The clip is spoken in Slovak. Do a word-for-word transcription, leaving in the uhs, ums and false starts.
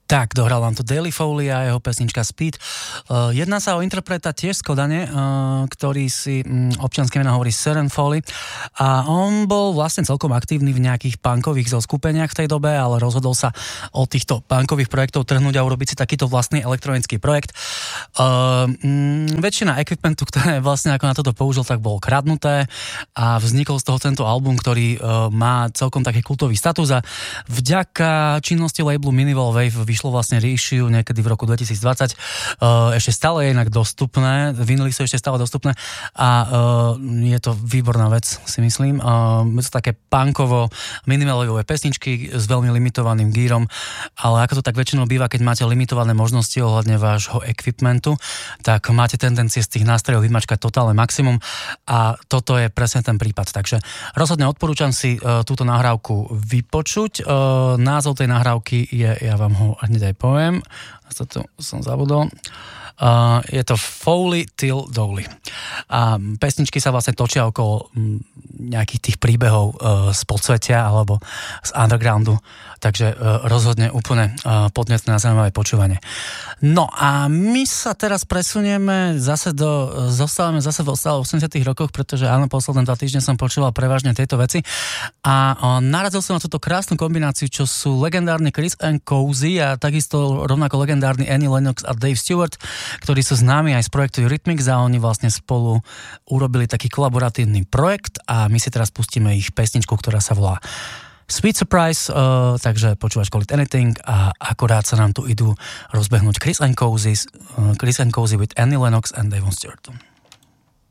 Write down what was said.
Tak, dohral nám to Daily Foley a jeho pesnička Speed. Uh, jedná sa o interpreta tiež z Kodane, uh, ktorý si um, občianske meno hovorí Søren Foley a on bol vlastne celkom aktívny v nejakých punkových zoskupeniach v tej dobe, ale rozhodol sa od týchto punkových projektov trhnúť a urobiť si takýto vlastný elektronický projekt. Uh, um, väčšina equipmentu, ktoré vlastne ako na toto použil, tak bolo kradnuté a vznikol z toho tento album, ktorý uh, má celkom taký kultový status a vďaka činnosti labelu Minimal Wave vyšlo vlastne reissue niekedy v roku dvetisícdvadsať. Uh, ešte stále je inak dostupné, vinily sú ešte stále dostupné a uh, je to výborná vec, si myslím. Uh, je to také punkovo minimalové pesničky s veľmi limitovaným gírom, ale ako to tak väčšinou býva, keď máte limitované možnosti ohľadne vášho equipmentu, tak máte tendencie z tých nástrojov vymačkať totálne maximum a toto je presne ten prípad. Takže rozhodne odporúčam si uh, túto nahrávku vypočuť. Uh, názov tej nahrávky je, ja vám ho hneď aj poviem, to tu som zabudol. Uh, je to Foley Till Dolly. A pesničky sa vlastne točia okolo m, nejakých tých príbehov uh, z podsvetia alebo z undergroundu, takže uh, rozhodne úplne uh, podnetné na zaujímavé počúvanie. No a my sa teraz presunieme zase do, zostávame zase v osemdesiatych rokoch, pretože áno, posledné dva týždne som počúval prevažne tejto veci a uh, narazil som na túto krásnu kombináciu, čo sú legendárni Chris and Cozy a takisto rovnako legendárni Annie Lennox a Dave Stewart, ktorí sú známi aj z projektu Eurythmics a oni vlastne spolu urobili taký kolaboratívny projekt a my si teraz pustíme ich pesničku, ktorá sa volá Sweet Surprise, uh, takže počúvaš Call It Anything a akorát sa nám tu idú rozbehnúť Chris and Cozy, uh, Chris and Cozy with Annie Lennox and Dave Stewart.